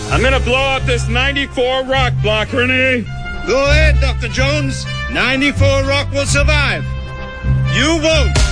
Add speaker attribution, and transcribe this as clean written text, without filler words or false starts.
Speaker 1: I'm gonna blow up this 94 rock block, Renee.
Speaker 2: Go ahead, Dr. Jones. 94 rock will survive. You vote.